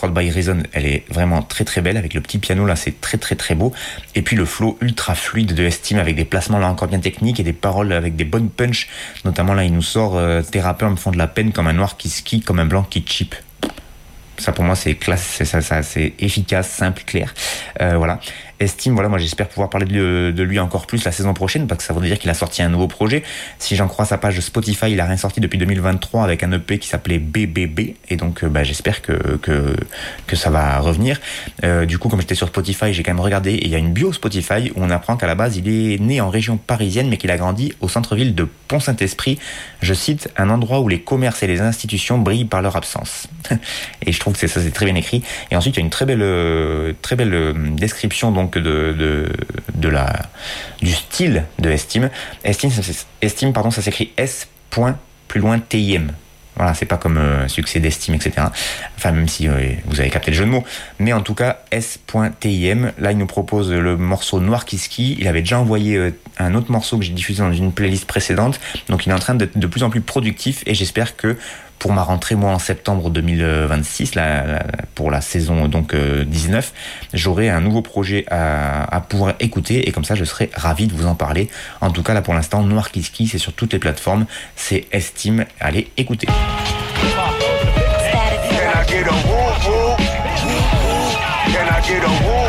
Controlled by Reason, elle est vraiment très très belle avec le petit piano là, c'est très très très beau. Et puis le flow ultra fluide de Estime avec des placements là encore bien techniques et des paroles avec des bonnes punch. Notamment là, il nous sort tes rappeurs me font de la peine comme un noir qui skie, comme un blanc qui cheap. Ça pour moi c'est classe, c'est efficace, simple, clair. Voilà. Estime, voilà, moi j'espère pouvoir parler de lui encore plus la saison prochaine parce que ça veut dire qu'il a sorti un nouveau projet. Si j'en crois sa page Spotify, il a rien sorti depuis 2023 avec un EP qui s'appelait BBB et donc j'espère que ça va revenir. Du coup, comme j'étais sur Spotify, j'ai quand même regardé et il y a une bio Spotify où on apprend qu'à la base il est né en région parisienne mais qu'il a grandi au centre-ville de Pont-Saint-Esprit. Je cite, un endroit où les commerces et les institutions brillent par leur absence. Et je trouve que c'est très bien écrit. Et ensuite il y a une très belle description donc du style de Estime. Estime, pardon, ça s'écrit S. plus loin TIM. Voilà, c'est pas comme succès d'Estime, etc. Enfin, même si vous avez capté le jeu de mots. Mais en tout cas, S.TIM. Là, il nous propose le morceau Noir qui skie. Il avait déjà envoyé un autre morceau que j'ai diffusé dans une playlist précédente. Donc, il est en train d'être de plus en plus productif. Et j'espère que pour ma rentrée, moi, en septembre 2026, pour la saison donc 19, j'aurai un nouveau projet à pouvoir écouter. Et comme ça, je serai ravi de vous en parler. En tout cas, là, pour l'instant, Noir qui skie, c'est sur toutes les plateformes. C'est Estime. Allez, écoutez. Can I get a woo woo? Can I get a woo